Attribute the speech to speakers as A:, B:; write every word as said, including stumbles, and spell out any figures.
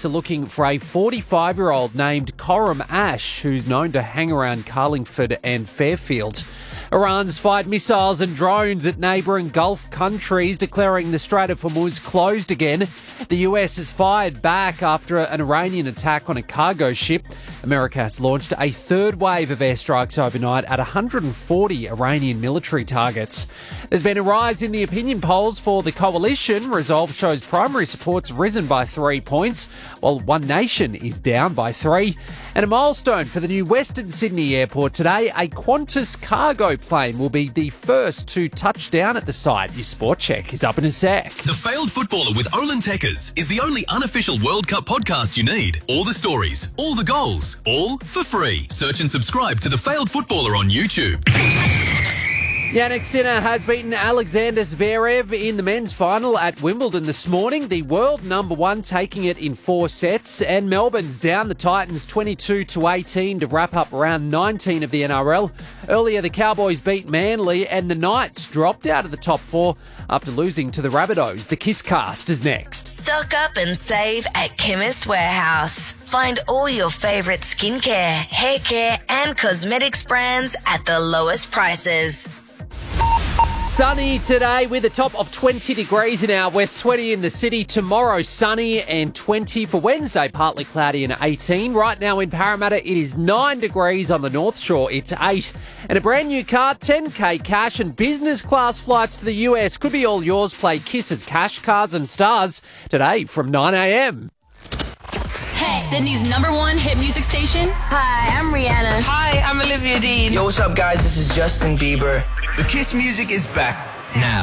A: police are looking for a forty-five-year-old named Coram Ash, who's known to hang around Carlingford and Fairfield. Iran's fired missiles and drones at neighbouring Gulf countries, declaring the Strait of Hormuz closed again. The U S has fired back after an Iranian attack on a cargo ship. America has launched a third wave of airstrikes overnight at one hundred forty Iranian military targets. There's been a rise in the opinion polls for the coalition. Resolve shows primary support's risen by three points, while One Nation is down by three. And a milestone for the new Western Sydney Airport today. A Qantas cargo plane will be the first to touch down at the site. Your Sport Check is up in a sec.
B: The Failed Footballer with Olin Tekkers is the only unofficial World Cup podcast you need. All the stories, all the goals, all for free. Search and subscribe to The Failed Footballer on YouTube.
A: Yannick Sinner has beaten Alexander Zverev in the men's final at Wimbledon this morning. The world number one taking it in four sets. And Melbourne's down the Titans twenty-two to eighteen to wrap up round nineteen of the N R L. Earlier, the Cowboys beat Manly and the Knights dropped out of the top four after losing to the Rabbitohs. The Kiss Cast is next.
C: Stock up and save at Chemist Warehouse. Find all your favourite skincare, hair care and cosmetics brands at the lowest prices.
A: Sunny today with a top of twenty degrees in our west, twenty in the city. Tomorrow sunny and twenty. For Wednesday, partly cloudy and eighteen. Right now in Parramatta, it is nine degrees. On the North Shore, it's eight. And a brand new car, ten K cash and business class flights to the U S could be all yours. Play Kiss's Cash, Cars and Stars today from nine a.m.
D: Hey, Sydney's number one hit music station.
E: Hi, I'm Rihanna.
F: Hi, I'm Olivia Dean.
G: Yo, what's up, guys? This is Justin Bieber.
H: The Kiss music is back now.